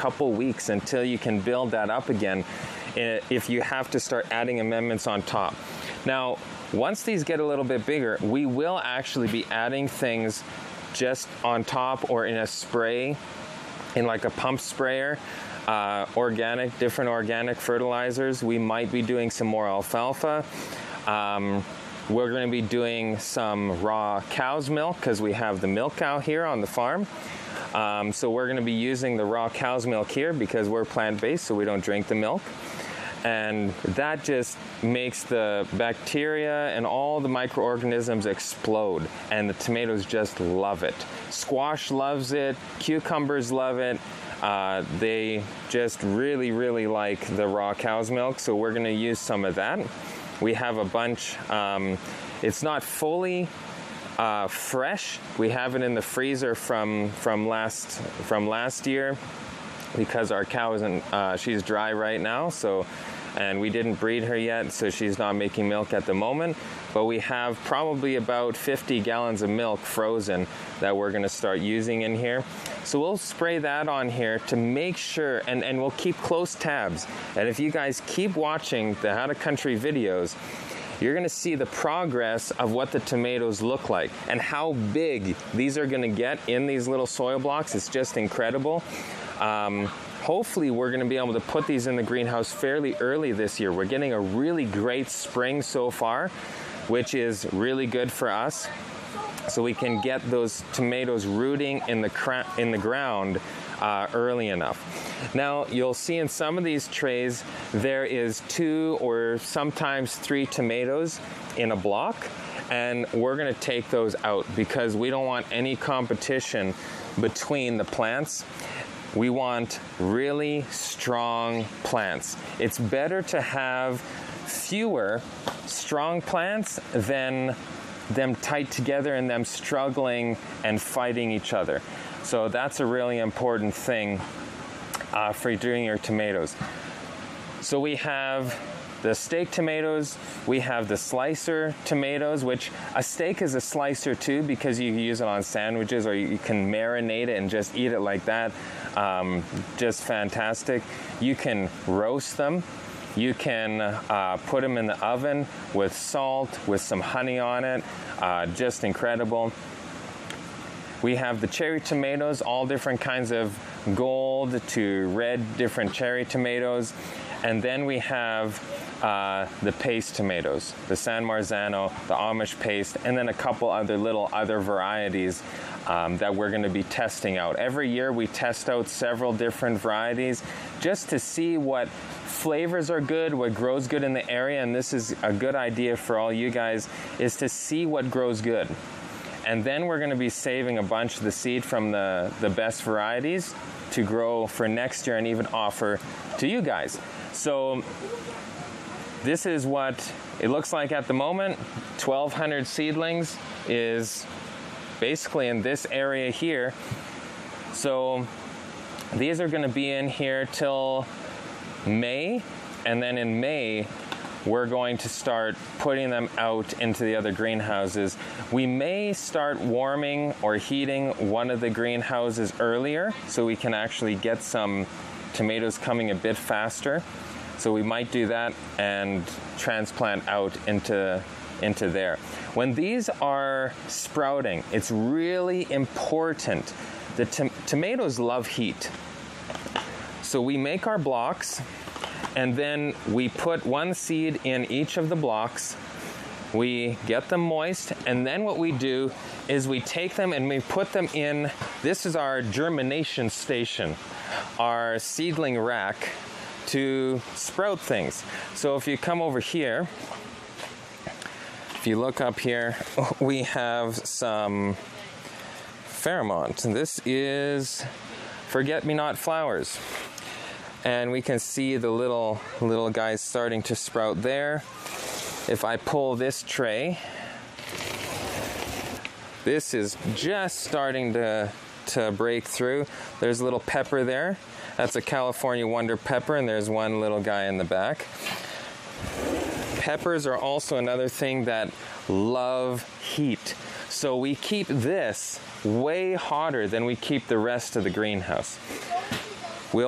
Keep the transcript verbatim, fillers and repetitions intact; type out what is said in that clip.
couple weeks until you can build that up again if you have to start adding amendments on top. Now, once these get a little bit bigger, we will actually be adding things just on top or in a spray, in like a pump sprayer, uh, organic, different organic fertilizers. We might be doing some more alfalfa. Um, we're going to be doing some raw cow's milk because we have the milk cow here on the farm. Um, so we're going to be using the raw cow's milk here because we're plant-based, so we don't drink the milk. And that just makes the bacteria and all the microorganisms explode, and the tomatoes just love it. Squash loves it, cucumbers love it. Uh, they just really, really like the raw cow's milk, so we're going to use some of that. We have a bunch. Um, it's not fully uh, fresh. We have it in the freezer from from last from last year because our cow isn't. Uh, she's dry right now, so. And we didn't breed her yet, so she's not making milk at the moment. But we have probably about fifty gallons of milk frozen that we're going to start using in here. So we'll spray that on here to make sure, and, and we'll keep close tabs. And if you guys keep watching the How to Country videos, you're going to see the progress of what the tomatoes look like and how big these are going to get in these little soil blocks. It's just incredible. Um, Hopefully we're going to be able to put these in the greenhouse fairly early this year. We're getting a really great spring so far, which is really good for us. So we can get those tomatoes rooting in the cra in the ground uh, early enough. Now you'll see in some of these trays there is two or sometimes three tomatoes in a block, and we're going to take those out because we don't want any competition between the plants. We want really strong plants. It's better to have fewer strong plants than them tight together and them struggling and fighting each other. So that's a really important thing uh, for doing your tomatoes. So we have the steak tomatoes, we have the slicer tomatoes, which a steak is a slicer too because you use it on sandwiches or you can marinate it and just eat it like that. Um, just fantastic. You can roast them. You can uh, put them in the oven with salt, with some honey on it. Uh, just incredible. We have the cherry tomatoes, all different kinds of gold to red, different cherry tomatoes. And then we have uh, the paste tomatoes, the San Marzano, the Amish paste, and then a couple other little other varieties um, that we're going to be testing out. Every year we test out several different varieties just to see what flavors are good, what grows good in the area, and this is a good idea for all you guys, is to see what grows good. And then we're going to be saving a bunch of the seed from the, the best varieties to grow for next year and even offer to you guys. So this is what it looks like at the moment. twelve hundred seedlings is basically in this area here. So these are going to be in here till May, and then in May we're going to start putting them out into the other greenhouses. We may start warming or heating one of the greenhouses earlier so we can actually get some tomatoes coming a bit faster. So we might do that and transplant out into, into there. When these are sprouting, it's really important. The to tomatoes love heat. So we make our blocks, and then we put one seed in each of the blocks. We get them moist, and then what we do is we take them and we put them in, this is our germination station, our seedling rack to sprout things. So if you come over here, if you look up here, we have some Fairmont. This is forget-me-not flowers. And we can see the little little guys starting to sprout there. If I pull this tray, this is just starting to, to break through. There's a little pepper there. That's a California Wonder Pepper, and there's one little guy in the back. Peppers are also another thing that love heat. So we keep this way hotter than we keep the rest of the greenhouse.